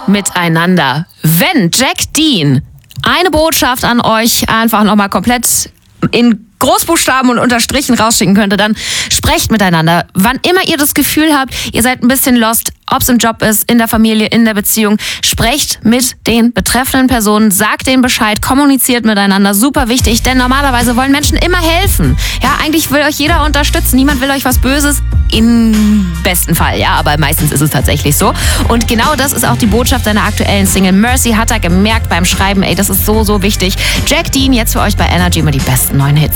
miteinander. Wenn Jack Dean eine Botschaft an euch einfach nochmal komplett in Großbuchstaben und unterstrichen rausschicken könnte, dann sprecht miteinander. Wann immer ihr das Gefühl habt, ihr seid ein bisschen lost, ob es im Job ist, in der Familie, in der Beziehung, sprecht mit den betreffenden Personen, sagt denen Bescheid, kommuniziert miteinander, super wichtig, denn normalerweise wollen Menschen immer helfen. Ja, eigentlich will euch jeder unterstützen, niemand will euch was Böses, im besten Fall, ja, aber meistens ist es tatsächlich so. Und genau das ist auch die Botschaft seiner aktuellen Single. Mercy hat er gemerkt beim Schreiben, das ist so, so wichtig. Jack Dean jetzt für euch bei Energy immer die besten neuen Hits.